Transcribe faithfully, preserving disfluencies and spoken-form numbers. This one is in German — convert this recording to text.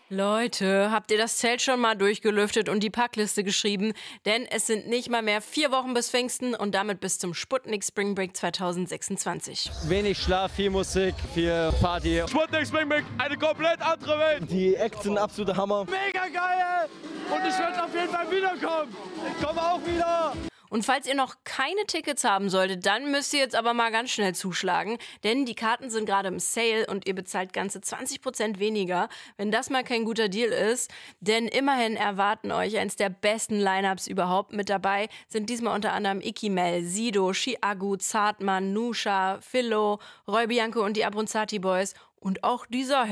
Leute, habt ihr das Zelt schon mal durchgelüftet und die Packliste geschrieben? Denn es sind nicht mal mehr vier Wochen bis Pfingsten und damit bis zum Sputnik Spring Break zwanzig sechsundzwanzig. Wenig Schlaf, viel Musik, viel Party. Sputnik Spring Break, eine komplett andere Welt. Die Acts sind absoluter Hammer. Mega geil! Und ich werde auf jeden Fall wiederkommen. Ich komme auch wieder. Und falls ihr noch keine Tickets haben solltet, dann müsst ihr jetzt aber mal ganz schnell zuschlagen, denn die Karten sind gerade im Sale und ihr bezahlt ganze zwanzig Prozent weniger, wenn das mal kein guter Deal ist. Denn immerhin erwarten euch eins der besten Lineups überhaupt. Mit dabei sind diesmal unter anderem Ikimel, Sido, Chiagu, Zartmann, Nusha, Philo, Roy Bianco und die Abronzati Boys und auch dieser